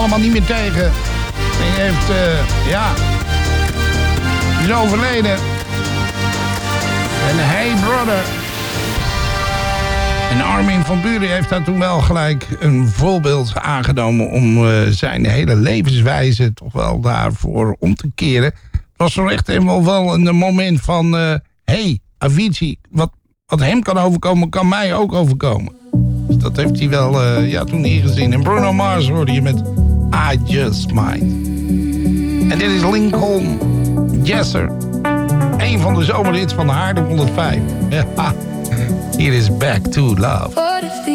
allemaal niet meer tegen. Hij heeft, is overleden. En Hey Brother. En Armin van Buuren heeft daar toen wel gelijk een voorbeeld aangenomen om zijn hele levenswijze toch wel daarvoor om te keren. Het was zo echt helemaal wel een moment van, hey, Avicii, wat hem kan overkomen, kan mij ook overkomen. Dus dat heeft hij wel toen ingezien. En Bruno Mars hoorde je met I Just Might. En dit is Lincoln Jesser. Een van de zomerhits van de Haarlem 105. Ja. Hier is Back to Love.